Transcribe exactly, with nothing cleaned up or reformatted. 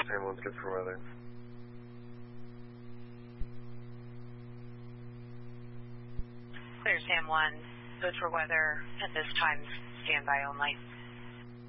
Sam one's good for weather. Clear Sam one, good for weather. At this time, standby only.